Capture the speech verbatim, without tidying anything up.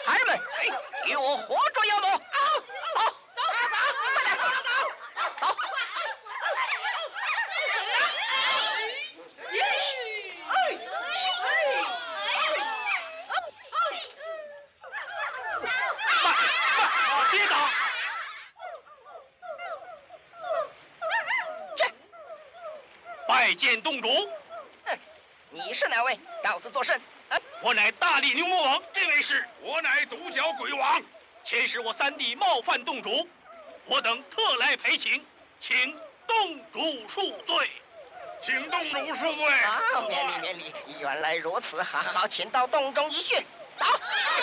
孩儿们，哎，与我活捉妖龙！啊，走，走，走，快点，走，走，走，走！ 慢，慢，别打！ 这， 拜见洞主。 哼，你是哪位？告辞作甚？啊， 我乃大力牛魔王，这位是。 我乃独角鬼王。 前时我三弟冒犯洞主，我等特来陪请，请洞主恕罪。 请洞主恕罪。 啊，免礼免礼，原来如此，好好，请到洞中一叙。走。